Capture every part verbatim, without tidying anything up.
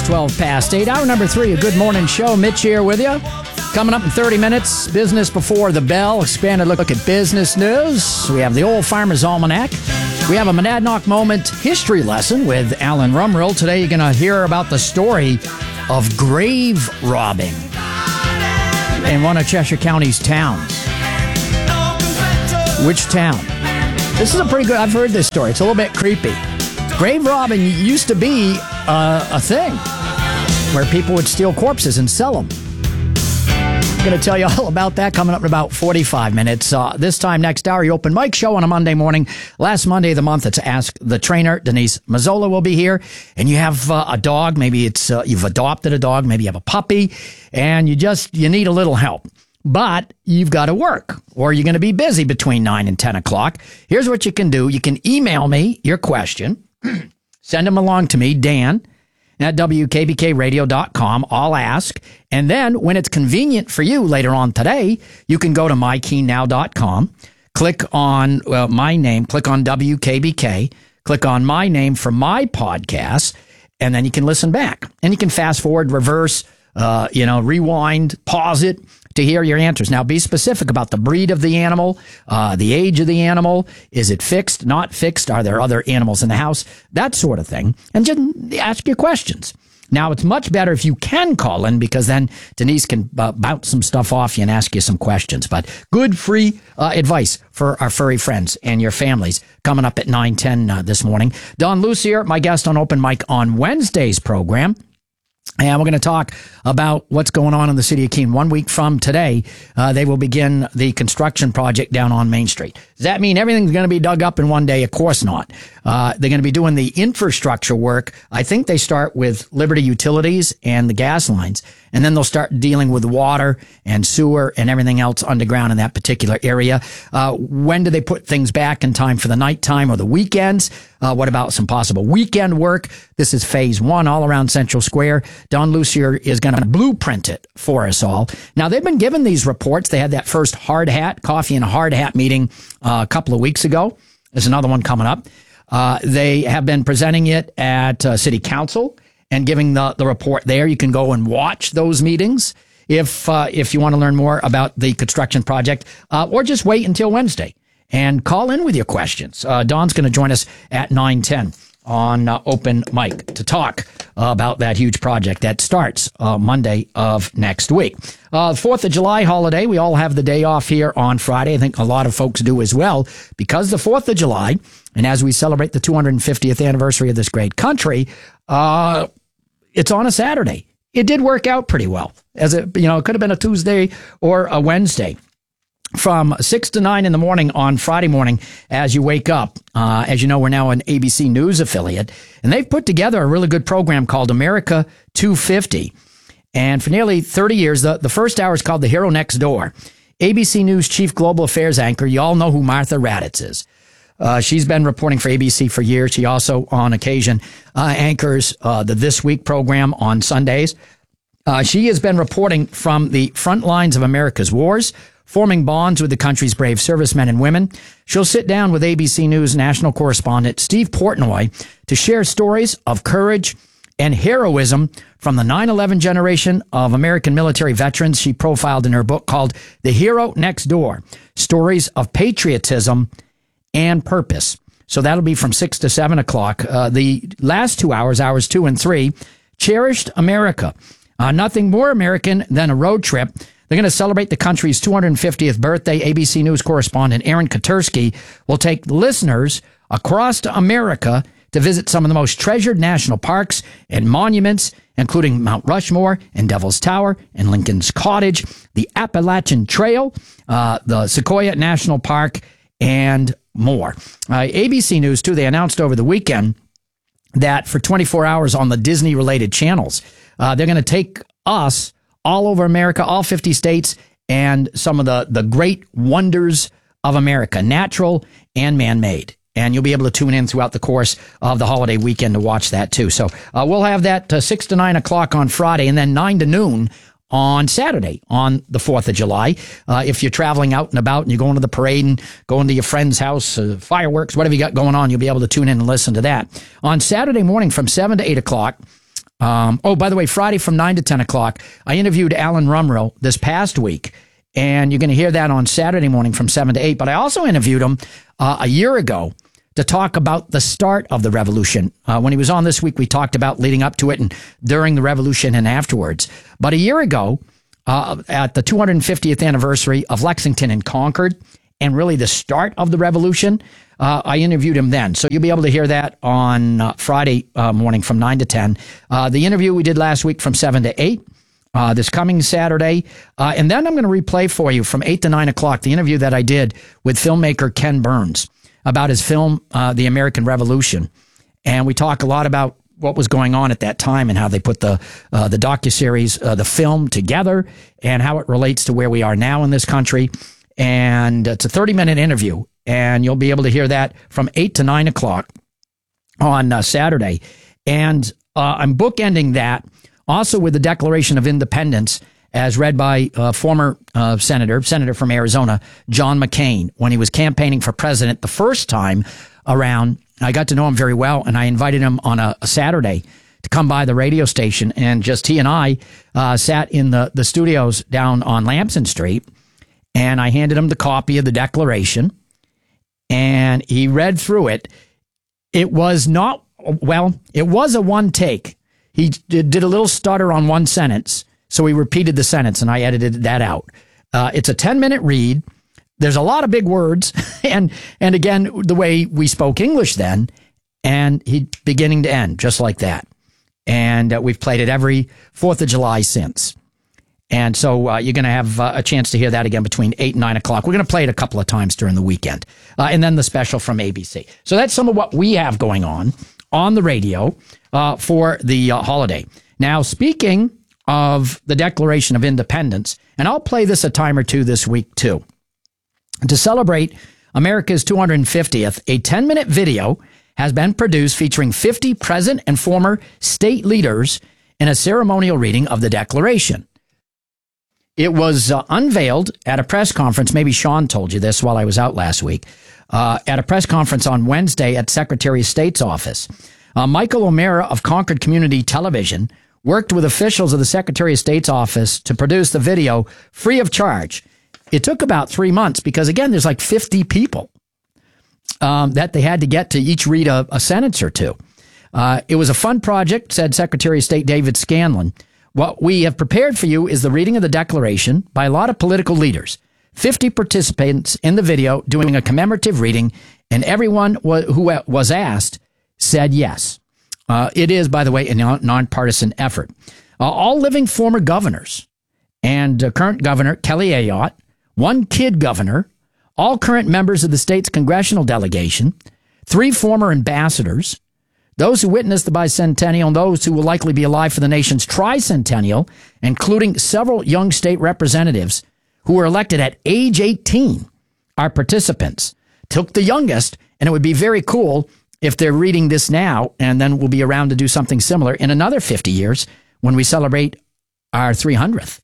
twelve past eight. Hour number three, a good morning show. Mitch here with you. Coming up in thirty minutes, business before the bell. Expanded look at business news. We have the Old Farmer's Almanac. We have a Monadnock Moment history lesson with Alan Rumrill. Today you're going to hear about the story of grave robbing in one of Cheshire County's towns. Which town? This is a pretty good, I've heard this story. It's a little bit creepy. Grave robbing used to be uh, a thing where people would steal corpses and sell them. I'm going to tell you all about that coming up in about forty-five minutes. Uh, this time next hour, your open mic show on a Monday morning. Last Monday of the month, it's Ask the Trainer. Denise Mazzola will be here. And you have uh, a dog. Maybe it's uh, you've adopted a dog. Maybe you have a puppy. And you just, you need a little help. But you've got to work, or you're going to be busy between nine and ten o'clock. Here's what you can do. You can email me your question. Send them along to me, Dan, at W K B K radio dot com. I'll ask. And then when it's convenient for you later on today, you can go to my key now dot com, click on well, my name, click on W K B K, click on my name for my podcast, and then you can listen back. And you can fast forward, reverse, uh, you know, rewind, pause it to hear your answers. Now, be specific about the breed of the animal, uh, the age of the animal. Is it fixed, not fixed? Are there other animals in the house? That sort of thing. And just ask your questions. Now, it's much better if you can call in, because then Denise can uh, bounce some stuff off you and ask you some questions. But good free uh, advice for our furry friends and your families coming up at nine ten uh, this morning. Don Lucier, my guest on Open Mic on Wednesday's program. And we're going to talk about what's going on in the city of Keene. One week from today, uh, they will begin the construction project down on Main Street. Does that mean everything's going to be dug up in one day? Of course not. Uh, they're going to be doing the infrastructure work. I think they start with Liberty Utilities and the gas lines, and then they'll start dealing with water and sewer and everything else underground in that particular area. Uh, when do they put things back in time for the nighttime or the weekends? Uh, what about some possible weekend work? This is phase one all around Central Square. Don Lucier is going to blueprint it for us all. Now, they've been given these reports. They had that first hard hat, coffee and a hard hat meeting uh, a couple of weeks ago. There's another one coming up. Uh, they have been presenting it at uh, City Council and giving the, the report there. You can go and watch those meetings if uh, if you want to learn more about the construction project, uh, or just wait until Wednesday and call in with your questions. Uh, Don's going to join us at nine ten on uh, Open Mic to talk uh, about that huge project that starts uh, Monday of next week. Uh, fourth of July holiday, we all have the day off here on Friday. I think a lot of folks do as well, because the fourth of July, and as we celebrate the two hundred fiftieth anniversary of this great country, uh, it's on a Saturday. It did work out pretty well. As it, you know, it could have been a Tuesday or a Wednesday. From six to nine in the morning on Friday morning, as you wake up. Uh, as you know, we're now an A B C News affiliate, and they've put together a really good program called America two fifty. And for nearly thirty years, the, the first hour is called The Hero Next Door. A B C News Chief Global Affairs Anchor, you all know who Martha Raddatz is. Uh, she's been reporting for A B C for years. She also, on occasion, uh, anchors uh, the This Week program on Sundays. Uh, she has been reporting from the front lines of America's wars, forming bonds with the country's brave servicemen and women. She'll sit down with A B C News national correspondent Steve Portnoy to share stories of courage and heroism from the nine eleven generation of American military veterans she profiled in her book called The Hero Next Door, Stories of Patriotism and Purpose. So that'll be from six to seven o'clock. Uh, the last two hours, hours two and three, Cherished America. Uh, nothing more American than a road trip. They're going to celebrate the country's two hundred fiftieth birthday. A B C News correspondent Aaron Katursky will take listeners across America to visit some of the most treasured national parks and monuments, including Mount Rushmore and Devil's Tower and Lincoln's Cottage, the Appalachian Trail, uh, the Sequoia National Park, and more. Uh, A B C News, too, they announced over the weekend that for twenty-four hours on the Disney-related channels, uh, they're going to take us all over America, all fifty states, and some of the, the great wonders of America, natural and man-made. And you'll be able to tune in throughout the course of the holiday weekend to watch that, too. So uh, we'll have that uh, six to nine o'clock on Friday, and then nine to noon on Saturday on the fourth of July. Uh, if you're traveling out and about and you're going to the parade and going to your friend's house, uh, fireworks, whatever you got going on, you'll be able to tune in and listen to that. On Saturday morning from seven to eight o'clock, Um, oh, by the way, Friday from nine to ten o'clock, I interviewed Alan Rumrill this past week, and you're going to hear that on Saturday morning from seven to eight. But I also interviewed him uh, a year ago to talk about the start of the revolution. Uh, when he was on this week, we talked about leading up to it and during the revolution and afterwards. But a year ago, uh, at the two hundred fiftieth anniversary of Lexington and Concord, and really the start of the revolution, uh, I interviewed him then. So you'll be able to hear that on uh, Friday uh, morning from nine to ten. Uh, the interview we did last week from seven to eight. Uh, this coming Saturday. Uh, and then I'm going to replay for you from eight to nine o'clock the interview that I did with filmmaker Ken Burns about his film, uh, The American Revolution. And we talk a lot about what was going on at that time and how they put the uh, the docuseries, uh, the film together, and how it relates to where we are now in this country. And it's a thirty-minute interview, and you'll be able to hear that from eight to nine o'clock on uh, Saturday. And uh, I'm bookending that also with the Declaration of Independence as read by uh, former uh, senator, senator from Arizona, John McCain, when he was campaigning for president the first time around. I got to know him very well, and I invited him on a, a Saturday to come by the radio station, and just he and I uh, sat in the, the studios down on Lamson Street, and I handed him the copy of the Declaration, and he read through it. It was not, well, it was a one take. He did a little stutter on one sentence, so he repeated the sentence, and I edited that out. Uh, it's a ten-minute read. There's a lot of big words, and and again, the way we spoke English then, and he beginning to end, just like that. And uh, we've played it every fourth of July since. And so uh, you're going to have uh, a chance to hear that again between eight and nine o'clock. We're going to play it a couple of times during the weekend. Uh, and then the special from A B C. So that's some of what we have going on on the radio uh, for the uh, holiday. Now, speaking of the Declaration of Independence, and I'll play this a time or two this week too. To celebrate America's two hundred fiftieth, a ten-minute video has been produced featuring fifty present and former state leaders in a ceremonial reading of the Declaration. It was uh, unveiled at a press conference. Maybe Sean told you this while I was out last week. Uh, at a press conference on Wednesday at Secretary of State's office. Uh, Michael O'Meara of Concord Community Television worked with officials of the Secretary of State's office to produce the video free of charge. It took about three months because, again, there's like fifty people um, that they had to get to each read a, a sentence or two. Uh, it was a fun project, said Secretary of State David Scanlon. What we have prepared for you is the reading of the Declaration by a lot of political leaders. fifty participants in the video doing a commemorative reading, and everyone who was asked said yes. Uh, it is, by the way, a nonpartisan effort. Uh, all living former governors and uh, current governor Kelly Ayotte, one kid governor, all current members of the state's congressional delegation, three former ambassadors, those who witnessed the bicentennial, and those who will likely be alive for the nation's tricentennial, including several young state representatives who were elected at age eighteen, are participants. Took the youngest, and it would be very cool if they're reading this now, and then we'll be around to do something similar in another fifty years when we celebrate our three hundredth.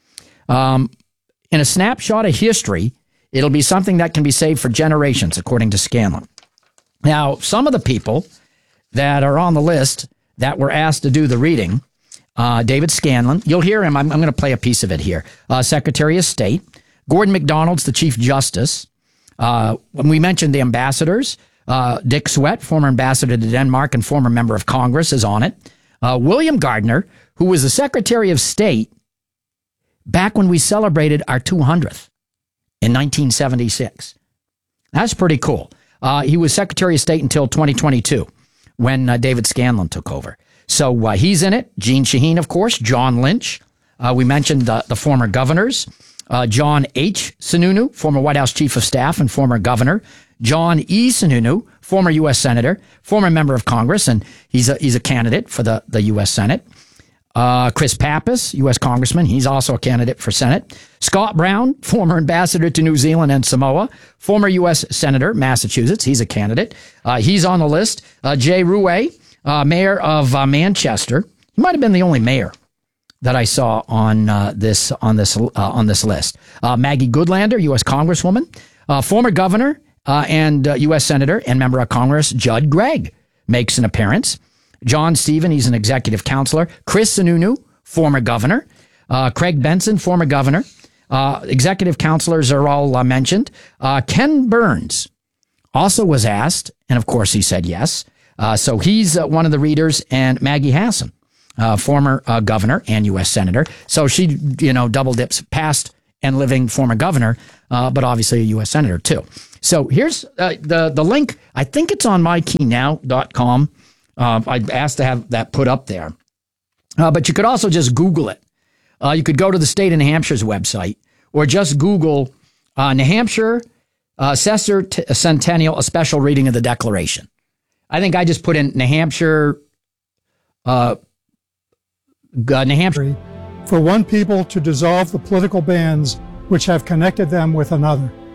Um, in a snapshot of history, it'll be something that can be saved for generations, according to Scanlon. Now, some of the people that are on the list that were asked to do the reading, uh, David Scanlon, you'll hear him. I'm, I'm going to play a piece of it here. Uh, Secretary of State, Gordon McDonald's the Chief Justice. Uh, when we mentioned the ambassadors, uh, Dick Sweat, former ambassador to Denmark and former member of Congress, is on it. Uh, William Gardner, who was the Secretary of State back when we celebrated our two hundredth in nineteen seventy-six. That's pretty cool. Uh, he was Secretary of State until twenty twenty-two when uh, David Scanlon took over. So uh, he's in it. Jeanne Shaheen, of course. John Lynch. Uh, we mentioned the, the former governors. Uh, John H. Sununu, former White House Chief of Staff and former governor. John E. Sununu, former U S Senator, former member of Congress, and he's a, he's a candidate for the, the U S Senate. Uh, Chris Pappas, U S Congressman, he's also a candidate for Senate. Scott Brown, former ambassador to New Zealand and Samoa, former U S Senator, Massachusetts, he's a candidate. Uh, he's on the list. Uh, Jay Rouet, uh, mayor of uh, Manchester. He might have been the only mayor that I saw on uh, this on this uh, on this list. Uh, Maggie Goodlander, U S Congresswoman, uh, former governor uh, and uh, U S Senator and member of Congress Judd Gregg makes an appearance. John Stephen, he's an executive counselor. Chris Sununu, former governor. Uh, Craig Benson, former governor. Uh, executive counselors are all uh, mentioned. Uh, Ken Burns also was asked, and of course he said yes. Uh, so he's uh, one of the readers, and Maggie Hassan, uh, former uh, governor and U S senator. So she, you know, double dips, past and living former governor, uh, but obviously a U S senator too. So here's uh, the the link. I think it's on my key now dot com. Uh, I asked to have that put up there. Uh, but you could also just Google it. Uh, you could go to the state of New Hampshire's website, or just Google uh, New Hampshire uh, Assessor T- Centennial, a special reading of the Declaration. I think I just put in New Hampshire, uh, uh, New Hampshire. For one people to dissolve the political bands which have connected them with another.